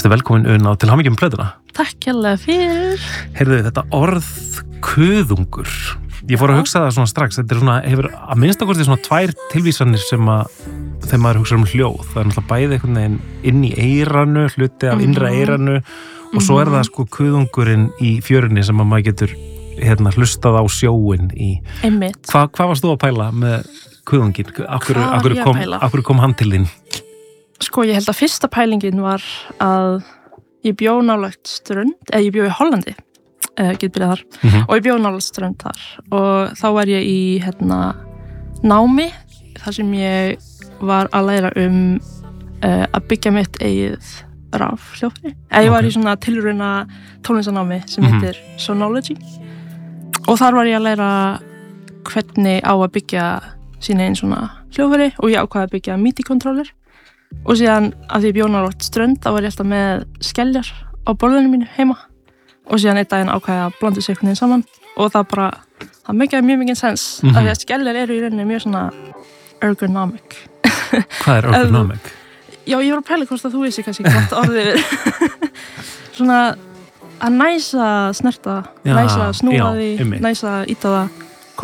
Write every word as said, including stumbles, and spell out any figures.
Vertu velkomin Una til hamingju með plötuna. Takk hérlega fyrir. Heyrðu, þetta orð kuðungur. Ég fór að hugsa það svona strax. Þetta er svona, hefur að minnsta kosti svona tvær tilvísanir sem að þegar maður hugsa um hljóð. Það er náttúrulega bæði einhvern veginn inn í eyranu, hluti af innra eyranu og svo er það sko kuðungurinn í fjörunni sem að maður getur hérna hlustað á sjóin í. Einmitt. Hva, hvað varst þú að pæla með kuðungin? Akkur, Hvað var akkur, ég að kom, pæla? akkur kom hann til þín? Sko, ég held að fyrsta pælingin var að ég bjó nálægt strönd, eða ég bjó í Hollandi, uh, get byrjað þar, Mm-hmm. og ég bjó nálægt strönd þar og þá var ég í hérna námi, þar sem ég var að læra um uh, að byggja mitt eigið rafhljóðfæri. Eða ég var í svona tilrauna tónlistanámi sem Mhm. heitir Sonology og þar var ég að læra hvernig á að byggja sína einn svona hljóðfæri og ég ákvaði að byggja MIDI-controller og síðan að því ég bjó nálægt strönd þá var ég alltaf með skeljar á borðinu mínu heima og síðan einn daginn ákvaði að blanda sér einhvern veginn saman og það bara, það meikaði mjög mikið sens Mhm. af því að skeljar eru í rauninni mjög svona ergonomic. Hvað er ergonomic? Já, ég var að pæla hvort að þú vissi kannski hvort orðið er svona að næsa snerta, Já, næsa snúa já, því, einmitt. næsa íta það